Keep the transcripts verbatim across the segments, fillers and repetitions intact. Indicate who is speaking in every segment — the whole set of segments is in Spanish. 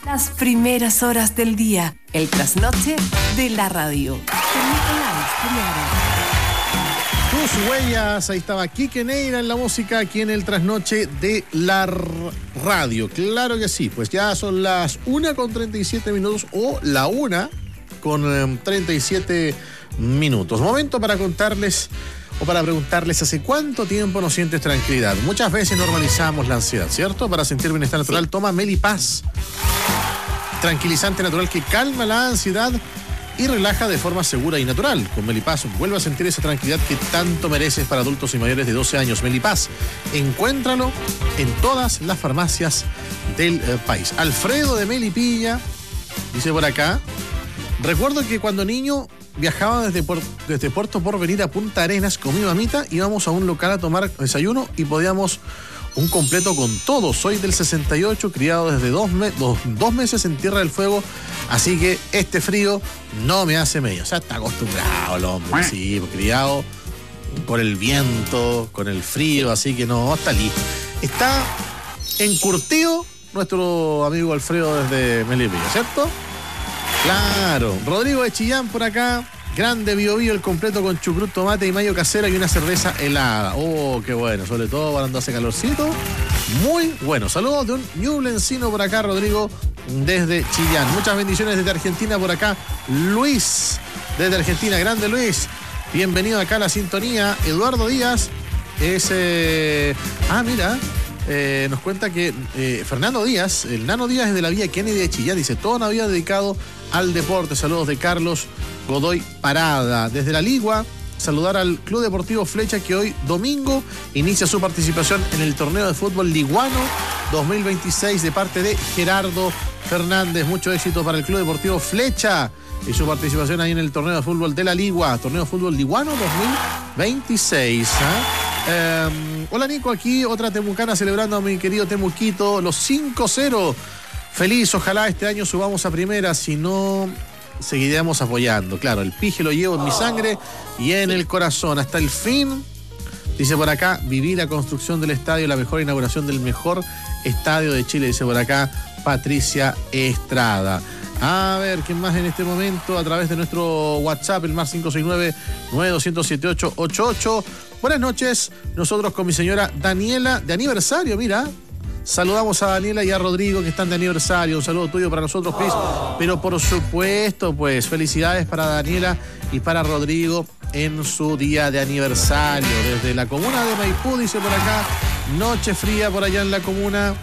Speaker 1: Las primeras horas del día, el trasnoche de la radio.
Speaker 2: Tus huellas, ahí estaba Quique Neira en la música, aquí en el trasnoche de la radio. Claro que sí, pues ya son las una con treinta y siete minutos o la una con um, treinta y siete minutos. Momento para contarles o para preguntarles hace cuánto tiempo no sientes tranquilidad. Muchas veces normalizamos la ansiedad, ¿cierto? Para sentir bienestar natural, sí. Toma Melipaz, tranquilizante natural que calma la ansiedad y relaja de forma segura y natural. Con Melipaz vuelve a sentir esa tranquilidad que tanto mereces para adultos y mayores de doce años. Melipaz, encuéntralo en todas las farmacias del eh, país. Alfredo de Melipilla dice por acá: recuerdo que cuando niño viajaba desde, Puerto, desde Puerto Porvenir a Punta Arenas con mi mamita, íbamos a un local a tomar desayuno y podíamos un completo con todo. Soy del sesenta y ocho, criado desde dos, me, dos, dos meses en Tierra del Fuego, así que este frío no me hace medio. O sea, está acostumbrado el hombre, sí, criado con el viento, con el frío, así que no, está listo. Está encurtido nuestro amigo Alfredo desde Melipilla, ¿cierto? Claro. Rodrigo de Chillán por acá. Grande Bio Bio, el completo con chucrut, tomate y mayo casera y una cerveza helada. Oh, qué bueno, sobre todo cuando hace calorcito. Muy bueno. Saludos de un ñublencino por acá, Rodrigo, desde Chillán. Muchas bendiciones desde Argentina por acá. Luis, desde Argentina. Grande Luis. Bienvenido acá a la sintonía. Eduardo Díaz es... Eh... Ah, mira... Eh, nos cuenta que eh, Fernando Díaz, el Nano Díaz es de la Vía Kennedy de Chillán, dice, toda una vida dedicado al deporte. Saludos de Carlos Godoy Parada. Desde La Ligua, saludar al Club Deportivo Flecha, que hoy domingo inicia su participación en el torneo de fútbol liguano dos mil veintiséis de parte de Gerardo Fernández. Mucho éxito para el Club Deportivo Flecha y su participación ahí en el torneo de fútbol de La Ligua, torneo de fútbol liguano dos mil veintiséis. ¿eh? Eh, hola Nico, aquí otra temucana celebrando a mi querido Temuquito, los cinco cero. Feliz, ojalá este año subamos a primera, si no seguiremos apoyando. Claro, el pije lo llevo en mi sangre y en el corazón hasta el fin. Dice por acá, viví la construcción del estadio, la mejor inauguración del mejor estadio de Chile, dice por acá Patricia Estrada. A ver, ¿quién más en este momento? A través de nuestro WhatsApp, el más cinco seis nueve, nueve dos cero siete, ocho ocho ocho. Buenas noches, nosotros con mi señora Daniela, de aniversario, mira. Saludamos a Daniela y a Rodrigo, que están de aniversario. Un saludo tuyo para nosotros, Chris. Pero por supuesto, pues, felicidades para Daniela y para Rodrigo en su día de aniversario. Desde la comuna de Maipú, dice por acá, noche fría por allá en la comuna.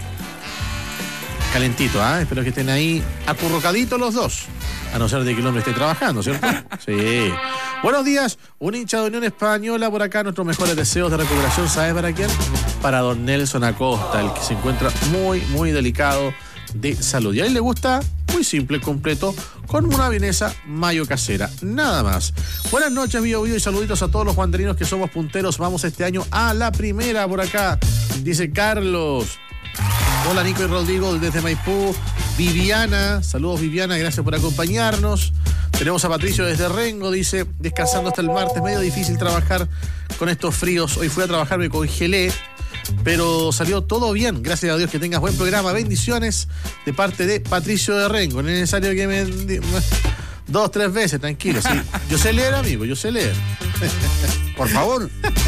Speaker 2: Calentito, ¿ah? ¿eh? Espero que estén ahí acurrucaditos los dos. A no ser de que el hombre esté trabajando, ¿cierto? Sí. Buenos días, un hincha de Unión Española por acá. Nuestros mejores deseos de recuperación, ¿sabes para quién? Para don Nelson Acosta, el que se encuentra muy, muy delicado de salud. Y a él le gusta, muy simple, completo, con una vienesa mayo casera. Nada más. Buenas noches, Bio Bio, y saluditos a todos los guanderinos que somos punteros. Vamos este año a la primera por acá, dice Carlos. Hola Nico y Rodrigo desde Maipú. Viviana, saludos Viviana, gracias por acompañarnos. Tenemos a Patricio desde Rengo, dice, descansando hasta el martes, medio difícil trabajar con estos fríos. Hoy fui a trabajar, me congelé, pero salió todo bien, gracias a Dios. Que tengas buen programa, bendiciones de parte de Patricio de Rengo. No es necesario que me... Dos, tres veces, tranquilo, sí. Yo sé leer, amigo, yo sé leer. Por favor.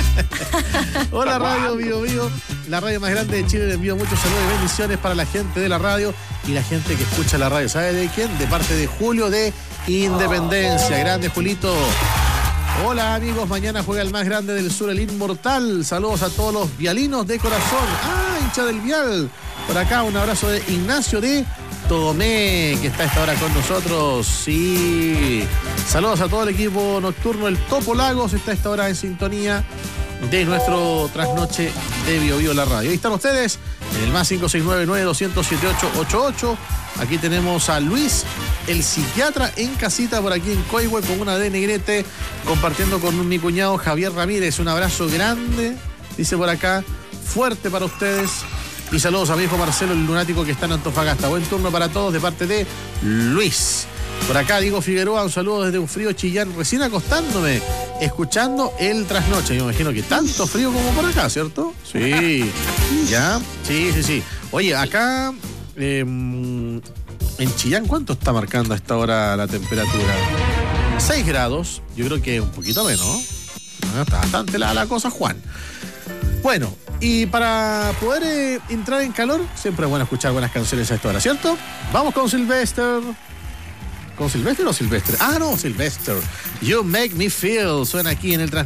Speaker 2: Hola Radio Bio Bio, la radio más grande de Chile. Le envío muchos saludos y bendiciones para la gente de la radio y la gente que escucha la radio. ¿Sabe de quién? De parte de Julio de Independencia. Grande Julito. Hola amigos, mañana juega el más grande del sur, el Inmortal. Saludos a todos los vialinos de corazón. Ah, hincha del Vial. Por acá un abrazo de Ignacio de Tomé, que está a esta hora con nosotros. Sí. Saludos a todo el equipo nocturno. El Topo Lagos está a esta hora en sintonía de nuestro trasnoche de Bio Bio la radio. Ahí están ustedes en el más cinco seis nueve, nueve dos cero siete, ocho ocho ocho. Aquí tenemos a Luis, el psiquiatra en casita por aquí en Coihue con una de Negrete, compartiendo con mi cuñado Javier Ramírez. Un abrazo grande, dice por acá, fuerte para ustedes. Y saludos a mi hijo Marcelo, el lunático que está en Antofagasta. Buen turno para todos de parte de Luis. Por acá Diego Figueroa, un saludo desde un frío Chillán, recién acostándome, escuchando el trasnoche. Yo me imagino que tanto frío como por acá, ¿cierto? Sí, ya, sí, sí, sí. Oye, acá Eh, en Chillán, ¿cuánto está marcando a esta hora la temperatura? seis grados, yo creo que un poquito menos. ¿No? Está bastante la, la cosa, Juan. Bueno, y para poder eh, entrar en calor, siempre es bueno escuchar buenas canciones a esta hora, ¿cierto? Vamos con Sylvester. ¿Con Sylvester o Sylvester? Ah, no, Sylvester. You Make Me Feel. Suena aquí en el Trans